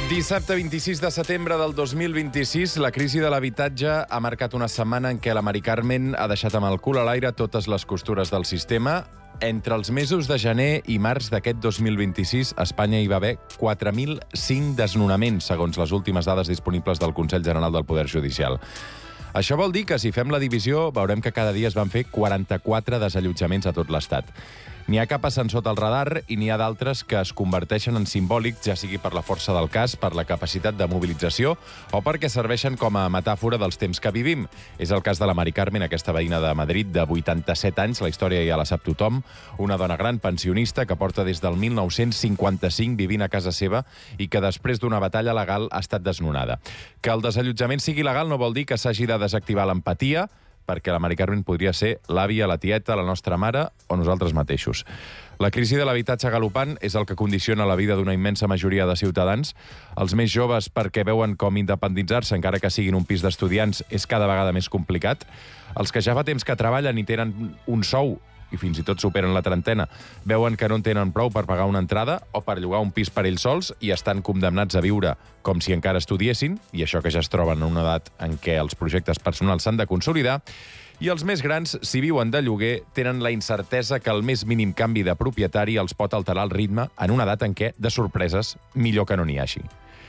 Dissabte 26 de setembre del 2026, la crisi de l'habitatge ha marcat una setmana en què la Mari Carmen ha deixat amb el cul a l'aire totes les costures del sistema. Entre els mesos de gener i març d'aquest 2026, a Espanya hi va haver 4.005 desnonaments, segons les últimes dades disponibles del Consell General del Poder Judicial. Això vol dir que, si fem la divisió, veurem que cada dia es van fer 44 desallotjaments a tot l'Estat. N'hi ha cap passant sota el radar i n'hi ha d'altres que es converteixen en simbòlics, ja sigui per la força del cas, per la capacitat de mobilització o perquè serveixen com a metàfora dels temps que vivim. És el cas de la Mari Carmen, aquesta veïna de Madrid de 87 anys, la història ja la sap tothom, una dona gran, pensionista, que porta des del 1955 vivint a casa seva i que després d'una batalla legal ha estat desnonada. Que el desallotjament sigui legal no vol dir que s'hagi de desactivar l'empatia, perquè la Mari Carmen podria ser l'àvia, la tieta, la nostra mare o nosaltres mateixos. La crisi de l'habitatge galopant és el que condiciona la vida d'una immensa majoria de ciutadans. Els més joves perquè veuen com independitzar-se, encara que siguin un pis d'estudiants, és cada vegada més complicat. Els que ja fa temps que treballen i tenen un sou i fins i tot superen la trentena, veuen que no en tenen prou per pagar una entrada o per llogar un pis per ells sols i estan condemnats a viure com si encara estudiessin, i això que ja es troben en una edat en què els projectes personals s'han de consolidar. I els més grans, si viuen de lloguer, tenen la incertesa que el més mínim canvi de propietari els pot alterar el ritme en una edat en què, de sorpreses, millor que no n'hi hagi.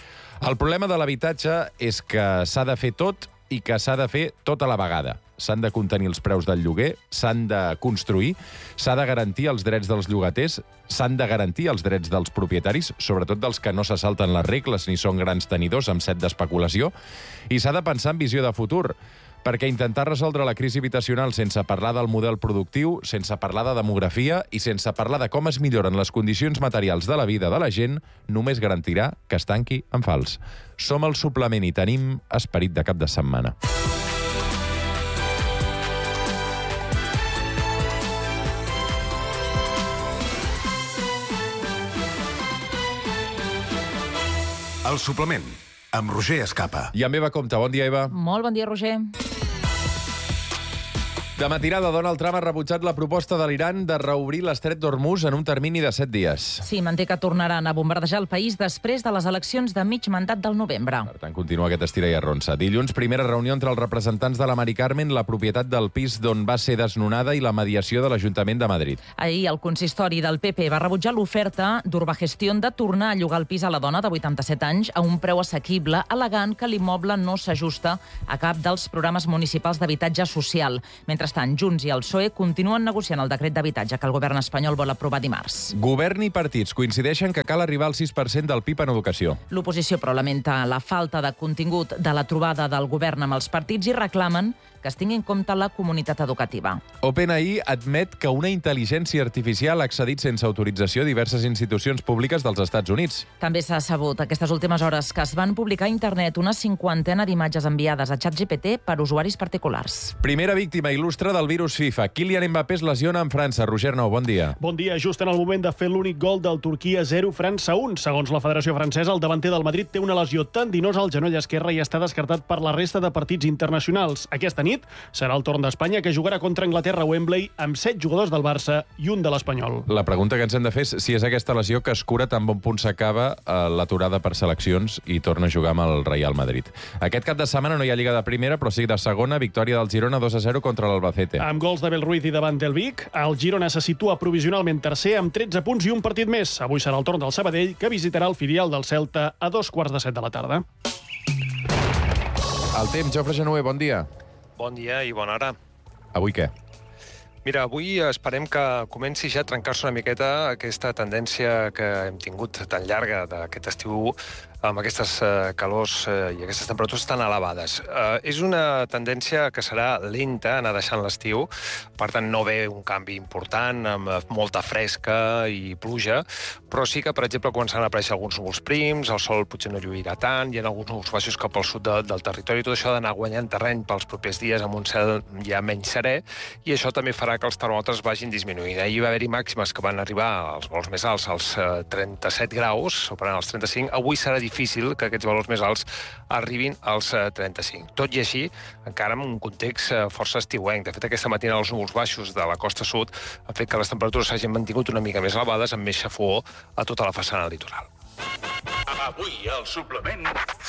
El problema de l'habitatge és que s'ha de fer tot i que s'ha de fer tot a la vegada. S'han de contenir els preus del lloguer, s'han de construir, s'ha de garantir els drets dels llogaters, s'han de garantir els drets dels propietaris, sobretot dels que no se salten les regles ni són grans tenidors amb set d'especulació, i s'ha de pensar en visió de futur, perquè intentar resoldre la crisi habitacional sense parlar del model productiu, sense parlar de demografia i sense parlar de com es milloren les condicions materials de la vida de la gent, només garantirà que es tanqui en fals. Som el suplement i tenim esperit de cap de setmana. El suplement, amb Roger Escapa. I amb Eva Compte. Bon dia, Eva. Molt bon dia, Roger. De matinada, Donald Trump ha rebutjat la proposta de l'Iran de reobrir l'estret d'Hormuz en un termini de 7 dies. Sí, manté que tornaran a bombardejar el país després de les eleccions de mig mandat del novembre. Per tant, continua aquest estira i arronsa. Dilluns, primera reunió entre els representants de la Mari Carmen, la propietat del pis d'on va ser desnonada i la mediació de l'Ajuntament de Madrid. Ahir, el consistori del PP va rebutjar l'oferta d'Urbagestión de tornar a llogar el pis a la dona de 87 anys a un preu assequible, al·legant que l'immoble no s'ajusta a cap dels programes municipals d'habitatge social. Mentrestant, Junts i el PSOE continuen negociant el decret d'habitatge que el govern espanyol vol aprovar dimarts. Govern i partits coincideixen que cal arribar al 6% del PIB en educació. L'oposició però lamenta la falta de contingut de la trobada del govern amb els partits i reclamen que es tingui en compte la comunitat educativa. OpenAI admet que una intel·ligència artificial ha accedit sense autorització a diverses institucions públiques dels Estats Units. També s'ha sabut aquestes últimes hores que es van publicar a internet una 50 d'imatges enviades a ChatGPT per usuaris particulars. Primera víctima il·lustre del virus FIFA. Kylian Mbappé es lesiona en França. Roger Nou, bon dia. Bon dia. Just en el moment de fer l'únic gol del Turquia 0, França 1. Segons la Federació Francesa, el davanter del Madrid té una lesió tendinosa al genoll esquerre i està descartat per la resta de partits internacionals. Aquesta nit serà el torn d'Espanya, que jugarà contra Anglaterra a Wembley amb 7 jugadors del Barça i un de l'Espanyol. La pregunta que ens hem de fer és si és aquesta lesió que es cura tan bon punt s'acaba l'aturada per seleccions i torna a jugar amb el Real Madrid. Aquest cap de setmana no hi ha Lliga de Primera, però sí de Segona, victòria del Girona 2-0 contra l'Albacete. Amb gols d'Abel Ruiz i davant del Vic, el Girona se situa provisionalment tercer amb 13 punts i un partit més. Avui serà el torn del Sabadell, que visitarà el filial del Celta a 2:45 de la tarda. El temps, Jofre Genover, bon dia. Bon dia i bona hora. Avui què? Mira, avui esperem que comenci ja a trencar-se una miqueta aquesta tendència que hem tingut tan llarga d'aquest estiu amb aquestes calors i aquestes temperatures tan elevades. És una tendència que serà lenta anar deixant l'estiu, per tant no ve un canvi important amb molta fresca i pluja, però sí que, per exemple, començaran a aparèixer alguns núvols prims, el sol potser no lluirà tant, hi ha alguns núvols baixos cap al sud del territori, tot això ha d'anar guanyant terreny pels propers dies amb un cel ja menys serè, i això també farà que els termòmetres vagin disminuint. Ahir va haver-hi màximes que van arribar als valors més alts, als 37 graus, superant els 35. Avui serà difícil que aquests valors més alts arribin als 35. Tot i així, encara en un context força estiuenc. De fet, aquesta matina els núvols baixos de la costa sud han fet que les temperatures s'hagin mantingut una mica més elevades, amb més xafogor a tota la façana litoral. Avui al suplement...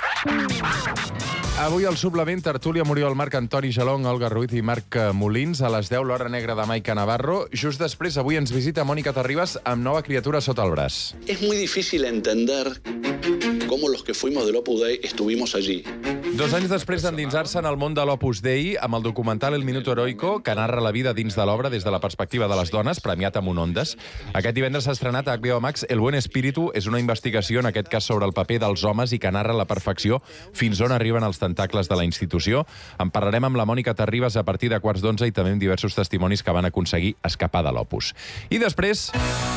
Avui al suplement, tertúlia Muriel Marc, Antoni Gelong, Olga Ruiz i Marc Molins. A les 10, l'Hora Negra de Maica Navarro. Just després, avui ens visita Mònica Terribas amb nova criatura sota el braç. Es muy difícil entender cómo los que fuimos del Opus Dei estuvimos allí. 2 anys després d'endinsar-se en el món de l'Opus Dei, amb el documental El Minuto Heroico, que narra la vida dins de l'obra des de la perspectiva de les dones, premiat amb un Ondas. Aquest divendres s'ha estrenat a HBO Max El Buen Espíritu. És una investigació, en aquest cas, sobre el paper dels homes i que narra la perfecció fins on arriben els tentacles de la institució. En parlarem amb la Mònica Terribas a partir de 11:15 i també amb diversos testimonis que van aconseguir escapar de l'Opus. I després...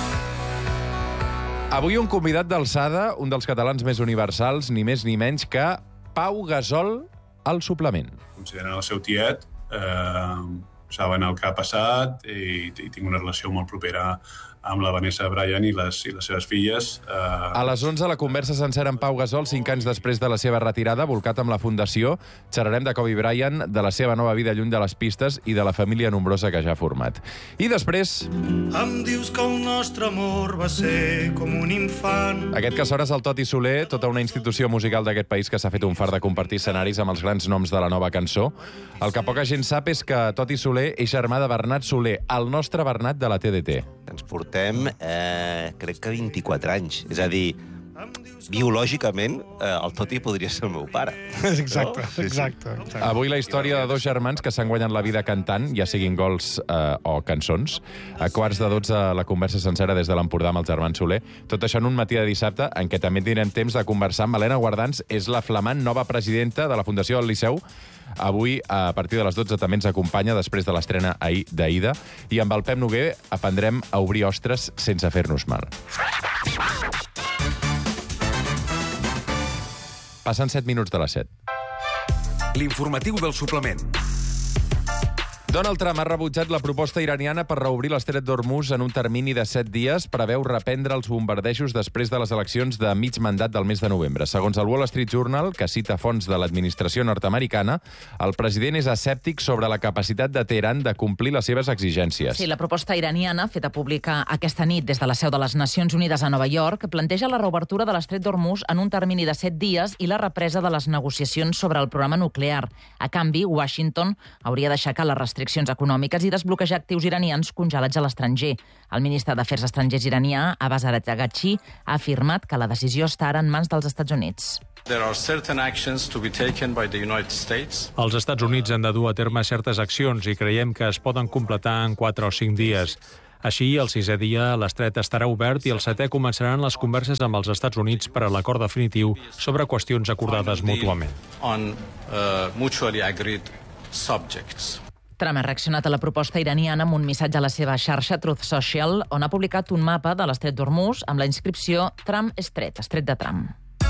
Avui un convidat d'alçada, un dels catalans més universals, ni més ni menys que Pau Gasol al suplement. Consideren el seu tiet, saben el que ha passat i tinc una relació molt propera amb la Vanessa Bryan i les seves filles. A les 11, la conversa sencera amb Pau Gasol, 5 anys després de la seva retirada, volcat amb la Fundació. Xerrarem de Kobe Bryant, de la seva nova vida lluny de les pistes i de la família nombrosa que ja ha format. I després... Em dius que el nostre amor va ser com un infant. Aquest que sona és el Toti Soler, tota una institució musical d'aquest país que s'ha fet un fart de compartir escenaris amb els grans noms de la nova cançó. El que poca gent sap és que Toti Soler és germà de Bernat Soler, el nostre Bernat de la TDT. Ens portem, crec que 24 anys. És a dir, biològicament, el Toti podria ser el meu pare. Exacte, no? Sí, exacte. Avui la història de 2 germans que s'han guanyat la vida cantant, ja siguin gols o cançons. A 11:45 la conversa sencera des de l'Empordà amb el germans Soler. Tot això en un matí de dissabte en què també tindrem temps de conversar amb Helena Guardans, és la flamant nova presidenta de la Fundació del Liceu. Avui, a partir de les 12, també ens acompanya després de l'estrena ahir d'Aida. I amb el Pep Noguer aprendrem a obrir ostres sense fer-nos mal. Passen 7 minuts de les 7. L'informatiu del suplement. Donald Trump ha rebutjat la proposta iraniana per reobrir l'estret d'Hormuz en un termini de 7 dies. Preveu reprendre els bombardejos després de les eleccions de mig mandat del mes de novembre. Segons el Wall Street Journal, que cita fonts de l'administració nord-americana, el president és escèptic sobre la capacitat de Teheran de complir les seves exigències. Sí, la proposta iraniana, feta pública aquesta nit des de la seu de les Nacions Unides a Nova York, planteja la reobertura de l'estret d'Hormuz en un termini de 7 dies i la represa de les negociacions sobre el programa nuclear. A canvi, Washington hauria d'aixecar les restriccions econòmiques i desbloquejar actius iranians congelats a l'estranger. El ministre d'Afers Estrangers iranià, Abbas Araghchi, ha afirmat que la decisió està ara en mans dels Estats Units. Els Estats Units han de dur a terme certes accions i creiem que es poden completar en 4 o 5 dies. Així, el 6è dia, l'estret estarà obert i el 7è començaran les converses amb els Estats Units per a l'acord definitiu sobre qüestions acordades mútuament. Trump ha reaccionat a la proposta iraniana amb un missatge a la seva xarxa Truth Social, on ha publicat un mapa de l'estret d'Hormuz amb la inscripció Trump Strait, estret de Trump.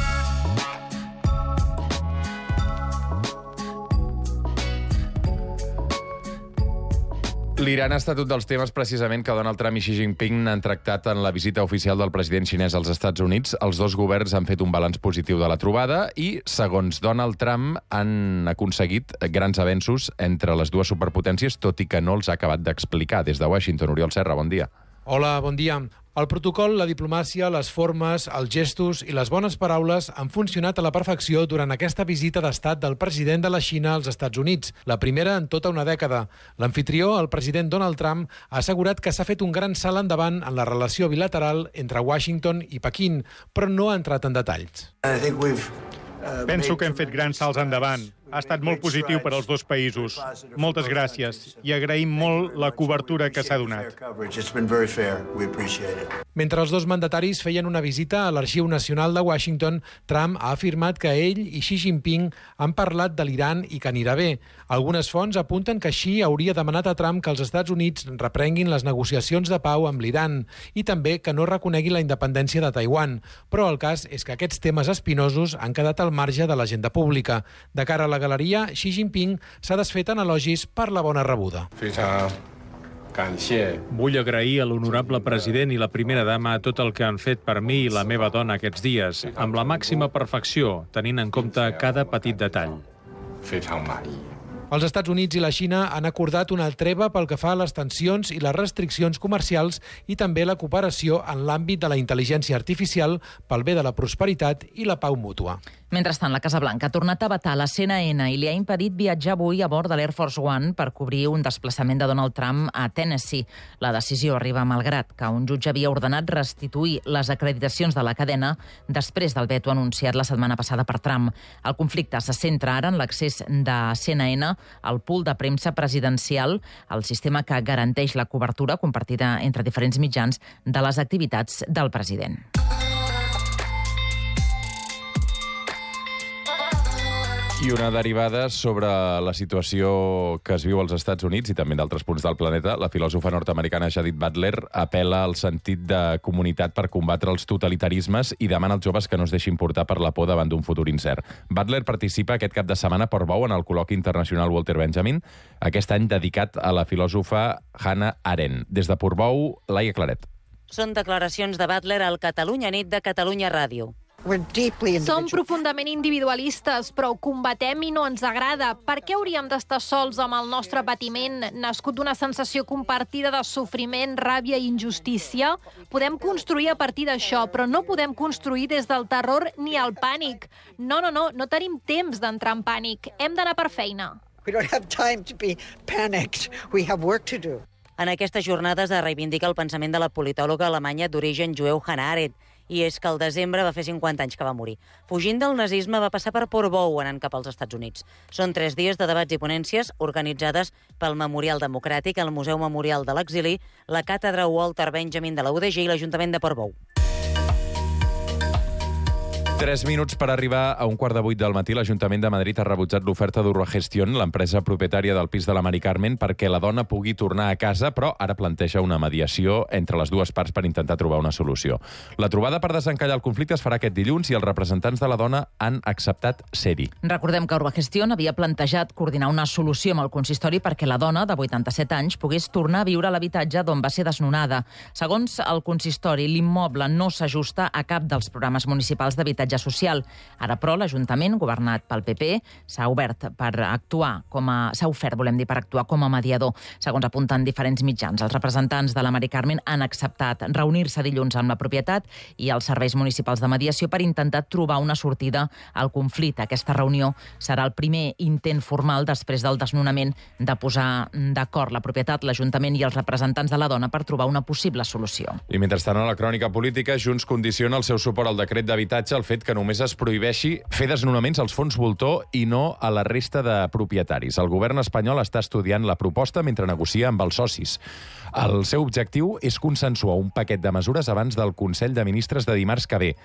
L'Iran ha estat un dels temes precisament que Donald Trump i Xi Jinping han tractat en la visita oficial del president xinès als Estats Units. Els dos governs han fet un balanç positiu de la trobada i, segons Donald Trump, han aconseguit grans avenços entre les dues superpotències, tot i que no els ha acabat d'explicar. Des de Washington, Oriol Serra, bon dia. Hola, bon dia. El protocol, la diplomàcia, les formes, els gestos i les bones paraules han funcionat a la perfecció durant aquesta visita d'estat del president de la Xina als Estats Units, la primera en tota una dècada. L'anfitrió, el president Donald Trump, ha assegurat que s'ha fet un gran salt endavant en la relació bilateral entre Washington i Pequín, però no ha entrat en detalls. Penso que hem fet grans salts endavant. Ha estat molt positiu per als dos països. Moltes gràcies i agraïm molt la cobertura que s'ha donat. Mentre els dos mandataris feien una visita a l'Arxiu Nacional de Washington, Trump ha afirmat que ell i Xi Jinping han parlat de l'Iran i que anirà bé. Algunes fonts apunten que Xi hauria demanat a Trump que els Estats Units reprenguin les negociacions de pau amb l'Iran i també que no reconegui la independència de Taiwan. Però el cas és que aquests temes espinosos han quedat al marge de l'agenda pública. De cara a la galeria, Xi Jinping s'ha desfet en elogis per la bona rebuda. Vull agrair a l'honorable president i la primera dama tot el que han fet per mi i la meva dona aquests dies, amb la màxima perfecció, tenint en compte cada petit detall. Els Estats Units i la Xina han acordat una treva pel que fa a les tensions i les restriccions comercials i també la cooperació en l'àmbit de la intel·ligència artificial pel bé de la prosperitat i la pau mútua. Mentrestant, la Casa Blanca ha tornat a vetar la CNN i li ha impedit viatjar avui a bord de l'Air Force One per cobrir un desplaçament de Donald Trump a Tennessee. La decisió arriba malgrat que un jutge havia ordenat restituir les acreditacions de la cadena després del veto anunciat la setmana passada per Trump. El conflicte se centra ara en l'accés de CNN al pool de premsa presidencial, el sistema que garanteix la cobertura compartida entre diferents mitjans de les activitats del president. I una derivada sobre la situació que es viu als Estats Units i també d'altres punts del planeta. La filòsofa nord-americana Judith Butler apel·la al sentit de comunitat per combatre els totalitarismes i demana als joves que no es deixin portar per la por davant d'un futur incert. Butler participa aquest cap de setmana a Portbou en el col·loqui internacional Walter Benjamin, aquest any dedicat a la filòsofa Hannah Arendt. Des de Portbou, Laia Claret. Són declaracions de Butler al Catalunya Nit de Catalunya Ràdio. Som profundament individualistes, però ho combatem i no ens agrada. Per què hauríem d'estar sols amb el nostre patiment, nascut d'una sensació compartida de sofriment, ràbia i injustícia? Podem construir a partir d'això, però no podem construir des del terror ni el pànic. No tenim temps d'entrar en pànic. Hem d'anar per feina. En aquestes jornades es reivindica el pensament de la politòloga alemanya d'origen jueu Hannah Arendt, i és que el desembre va fer 50 anys que va morir. Fugint del nazisme, va passar per Portbou anant cap als Estats Units. Són 3 dies de debats i ponències organitzades pel Memorial Democràtic, el Museu Memorial de l'Exili, la Càtedra Walter Benjamin de la UDG i l'Ajuntament de Portbou. 3 minuts per arribar a 7:15 del matí. L'Ajuntament de Madrid ha rebutjat l'oferta d'Urbagestión, l'empresa propietària del pis de la Mari Carmen, perquè la dona pugui tornar a casa, però ara planteja una mediació entre les dues parts per intentar trobar una solució. La trobada per desencallar el conflicte es farà aquest dilluns i els representants de la dona han acceptat ser-hi. Recordem que Urbagestión havia plantejat coordinar una solució amb el consistori perquè la dona, de 87 anys, pogués tornar a viure a l'habitatge d'on va ser desnonada. Segons el consistori, l'immoble no s'ajusta a cap dels programes municipals d'habitatge social. Ara, però, l'Ajuntament, governat pel PP, s'ha ofert per actuar com a mediador. Segons apunten diferents mitjans, els representants de la Mari Carmen han acceptat reunir-se dilluns amb la propietat i els serveis municipals de mediació per intentar trobar una sortida al conflicte. Aquesta reunió serà el primer intent formal després del desnonament de posar d'acord la propietat, l'Ajuntament i els representants de la dona per trobar una possible solució. I mentrestant, a la crònica política, Junts condiciona el seu suport al decret d'habitatge al fet que només es prohibeixi fer desnonaments als fons voltor i no a la resta de propietaris. El govern espanyol està estudiant la proposta mentre negocia amb els socis. El seu objectiu és consensuar un paquet de mesures abans del Consell de Ministres de dimarts que ve.